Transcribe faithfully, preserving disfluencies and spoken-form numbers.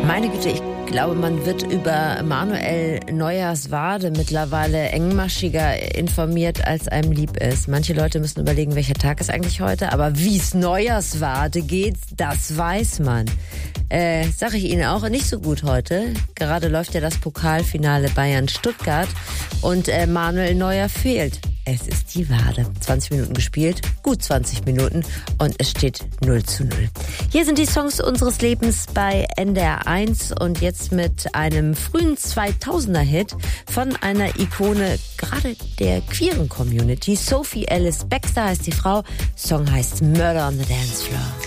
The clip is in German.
Meine Güte, ich glaube, man wird über Manuel Neuers Wade mittlerweile engmaschiger informiert, als einem lieb ist. Manche Leute müssen überlegen, welcher Tag ist eigentlich heute, aber wie es Neuers Wade geht, das weiß man. Äh, sag ich Ihnen auch, nicht so gut heute. Gerade läuft ja das Pokalfinale Bayern-Stuttgart und äh, Manuel Neuer fehlt. Es ist die Wade. zwanzig Minuten gespielt, gut zwanzig Minuten und es steht null zu null. Hier sind die Songs unseres Lebens bei N D R eins und jetzt mit einem frühen zweitausender-Hit von einer Ikone gerade der queeren Community. Sophie Ellis Bextor heißt die Frau, Song heißt Murder on the Dance Floor.